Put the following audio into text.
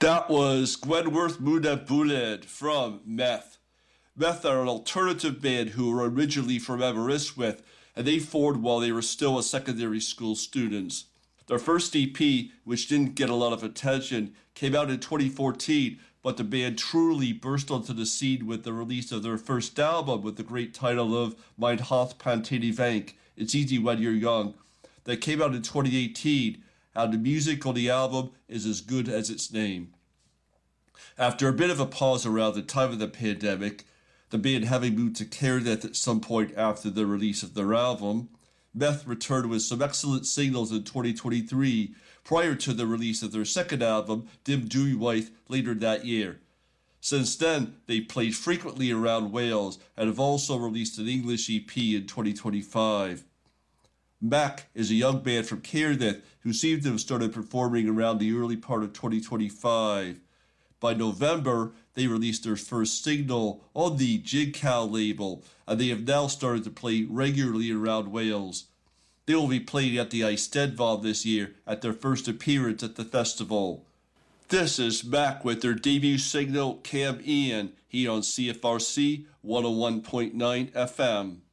That was Gwenworth Munabuled from Meth. Meth are an alternative band who were originally from Aberystwyth, and they formed while they were still a secondary school students. Their first EP, which didn't get a lot of attention, came out in 2014, but the band truly burst onto the scene with the release of their first album with the great title of Mein Hath Pantini Vank, It's Easy When You're Young, that came out in 2018, and the music on the album is as good as its name. After a bit of a pause around the time of the pandemic, the band having moved to Cardiff at some point after the release of their album, Meth returned with some excellent singles in 2023 prior to the release of their second album, Dim Dwywaith, later that year. Since then, they've played frequently around Wales and have also released an English EP in 2025. Mac is a young band from Cardiff who seem to have started performing around the early part of 2025. By November, they released their first single on the Jig Cow label, and they have now started to play regularly around Wales. They will be playing at the Eisteddfod this year at their first appearance at the festival. This is Mac with their debut single Cam Ian, here on CFRC 101.9 FM.